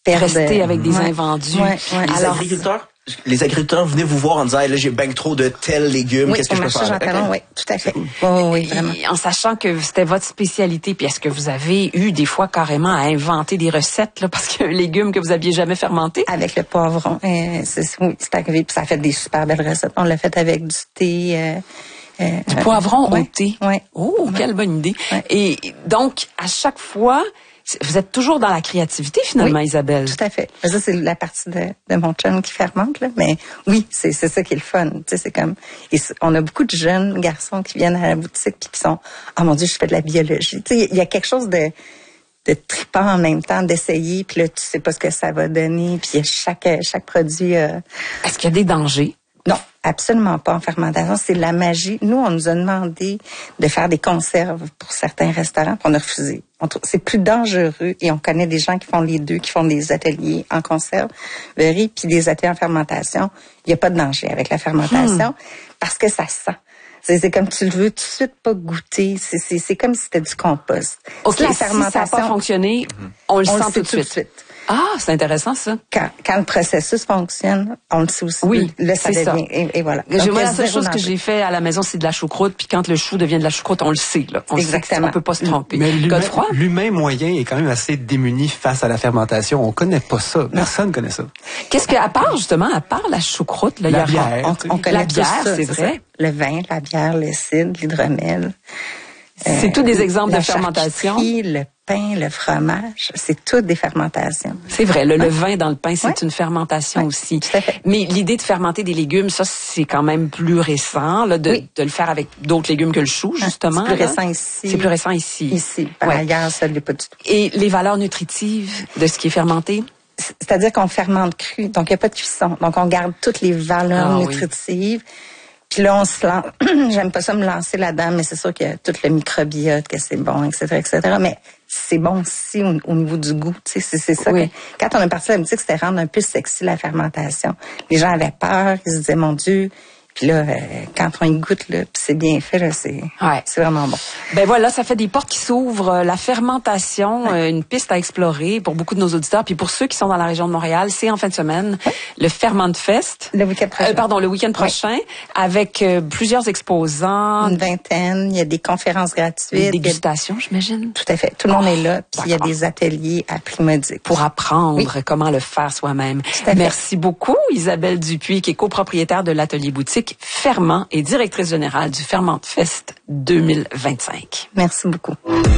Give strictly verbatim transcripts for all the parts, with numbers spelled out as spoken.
perdent... Rester avec des ouais. invendus. Ouais, ouais. Les Alors, agriculteurs... Les agriculteurs venaient vous voir en disant hey, « là, j'ai ben trop de tels légumes, oui, qu'est-ce que je peux faire? » Oui, okay. Oui, tout à fait. Oui, oui, oui, vraiment. Et en sachant que c'était votre spécialité, puis est-ce que vous avez eu des fois carrément à inventer des recettes, là, parce qu'il y a un légume que vous aviez jamais fermenté? Avec le poivron. Euh, c'est, oui, c'est arrivé, puis ça a fait des super belles recettes. On l'a fait avec du thé... Euh, Euh, du poivron ouais, au thé. Ouais. Oh, ouais. Quelle bonne idée. Ouais. Et donc, à chaque fois, vous êtes toujours dans la créativité, finalement, oui, Isabelle. Tout à fait. Ça, c'est la partie de, de mon chum qui fermente, là. Mais oui, c'est, c'est ça qui est le fun. Tu sais, c'est comme, et on a beaucoup de jeunes garçons qui viennent à la boutique puis qui sont, oh mon Dieu, je fais de la biologie. Tu sais, il y a quelque chose de, de trippant en même temps, d'essayer, puis là, tu sais pas ce que ça va donner, puis chaque, chaque produit. Euh... Est-ce qu'il y a des dangers? Non, absolument pas en fermentation. C'est la magie. Nous, on nous a demandé de faire des conserves pour certains restaurants, puis on a refusé. On trouve, c'est plus dangereux et on connaît des gens qui font les deux, qui font des ateliers en conserverie puis des ateliers en fermentation. Il n'y a pas de danger avec la fermentation hmm. parce que ça sent. C'est, c'est comme tu le veux tout de suite pas goûter. C'est, c'est, c'est comme si c'était du compost. OK, si ça n'a pas fonctionné, on le on sent le tout, tout de suite. de suite. Ah, c'est intéressant, ça. Quand, quand le processus fonctionne, on le sait aussi. Oui, là, ça c'est devient, ça. Et, et voilà. Donc, moi, la seule chose danger. que j'ai fait à la maison, c'est de la choucroute, puis quand le chou devient de la choucroute, on le sait, là. On Exactement. Sait on peut pas se tromper. Mais l'humain, l'humain moyen est quand même assez démuni face à la fermentation. On connaît pas ça. Personne connaît ça. Qu'est-ce que, à part, justement, à part la choucroute, là, la il y a bière, on, on connaît la bière, ça, c'est vrai. Ça. Le vin, la bière, le cidre, l'hydromel. C'est euh, tous des exemples de fermentation. Le pain, le fromage, c'est toutes des fermentations. C'est vrai, le, ouais. le vin dans le pain, c'est ouais. une fermentation ouais. aussi. Tout à fait. Mais l'idée de fermenter des légumes, ça, c'est quand même plus récent, là, de, oui. de le faire avec d'autres légumes que le chou, justement. C'est plus là. récent ici. C'est plus récent ici. Ici. Par ouais. ailleurs, ça ne l'est pas du tout. Et les valeurs nutritives de ce qui est fermenté? C'est-à-dire qu'on fermente cru, donc il n'y a pas de cuisson. Donc, on garde toutes les valeurs ah, nutritives. Oui. Puis là, on se lance. J'aime pas ça me lancer là-dedans, mais c'est sûr qu'il y a tout le microbiote, que c'est bon, et cetera, et cetera. Mais c'est bon aussi au, au niveau du goût. Tu sais, c'est, c'est ça. Oui. Que, quand on est parti à la boutique, c'était rendre un peu sexy la fermentation. Les gens avaient peur, ils se disaient, mon Dieu. Puis là, euh, quand on y goûte, là, puis c'est bien fait, là, c'est, ouais. c'est vraiment bon. Ben voilà, ça fait des portes qui s'ouvrent. La fermentation, ouais. euh, une piste à explorer pour beaucoup de nos auditeurs. Puis pour ceux qui sont dans la région de Montréal, c'est en fin de semaine, ouais. le Ferment Fest. Le week-end prochain. Euh, pardon, le week-end prochain, ouais. avec euh, plusieurs exposants. Une vingtaine, il y a des conférences gratuites. Des dégustations, j'imagine. Tout à fait. Tout le monde oh, est là. Puis il y a des ateliers à prix modique. Pour apprendre oui. comment le faire soi-même. Merci beaucoup, Isabelle Dupuis, qui est copropriétaire de l'Atelier Boutique Ferment et directrice générale du Ferment Fest deux mille vingt-cinq. Merci beaucoup.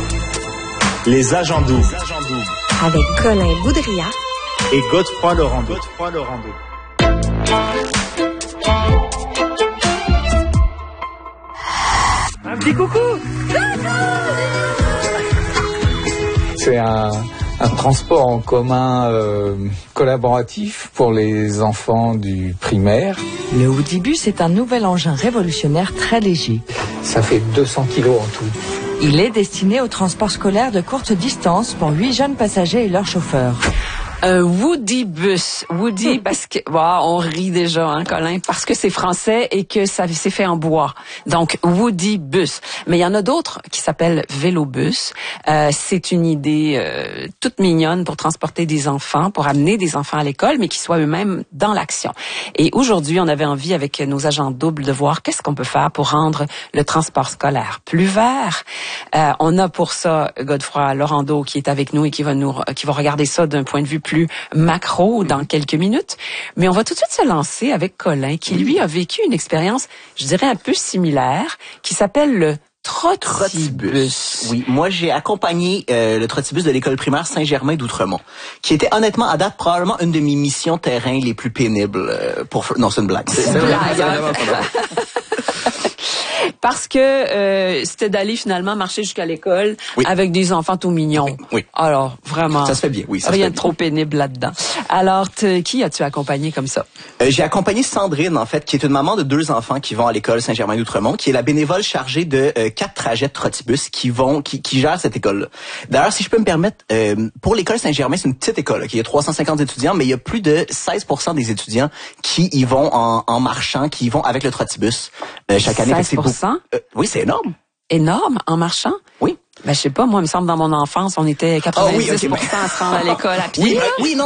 Les agents doubles. Avec Colin Boudria et Godefroy Laurando. Godefroy Laurando. Un petit coucou. C'est un, un transport en commun euh, collaboratif pour les enfants du primaire. Le Oudibus est un nouvel engin révolutionnaire très léger. Ça fait deux cents kilos en tout. Il est destiné au transport scolaire de courte distance pour huit jeunes passagers et leurs chauffeurs. Un Woody bus. Woody, parce que, wow, on rit déjà, hein, Colin, parce que c'est français et que ça c'est fait en bois. Donc, Woody bus. Mais il y en a d'autres qui s'appellent Vélobus. Euh, c'est une idée euh, toute mignonne pour transporter des enfants, pour amener des enfants à l'école, mais qui soient eux-mêmes dans l'action. Et aujourd'hui, on avait envie, avec nos agents doubles, de voir qu'est-ce qu'on peut faire pour rendre le transport scolaire plus vert. Euh, on a pour ça Godefroy Laurando qui est avec nous et qui va nous, qui va regarder ça d'un point de vue plus macro dans quelques minutes. Mais on va tout de suite se lancer avec Colin, qui lui a vécu une expérience, je dirais, un peu similaire, qui s'appelle le Trottibus. Oui, moi j'ai accompagné euh, le Trottibus de l'école primaire Saint-Germain d'Outremont, qui était honnêtement à date probablement une de mes missions terrain les plus pénibles euh, pour non c'est une blague. C'est, c'est blague. Hein? Parce que euh, c'était d'aller finalement marcher jusqu'à l'école oui. avec des enfants tout mignons. Oui, oui. Alors, vraiment. Ça se fait bien, oui. Ça rien se fait de trop bien. pénible là-dedans. Alors, qui as-tu accompagné comme ça? Euh, j'ai accompagné Sandrine, en fait, qui est une maman de deux enfants qui vont à l'école Saint-Germain d'Outremont, qui est la bénévole chargée de euh, quatre trajets de Trottibus qui vont, qui, qui gère cette école-là. D'ailleurs, si je peux me permettre, euh, pour l'école Saint-Germain, c'est une petite école. Okay? Il y a trois cent cinquante étudiants, mais il y a plus de seize pour cent des étudiants qui y vont en, en marchant, qui y vont avec le Trottibus euh, chaque année. seize pour cent? Euh, oui, c'est énorme. Énorme, en marchant? Oui. Ben, je sais pas, moi, il me semble, dans mon enfance, on était quatre-vingt-dix pour cent oh, oui, okay, à se rendre à l'école à pied. Oui, oui, non.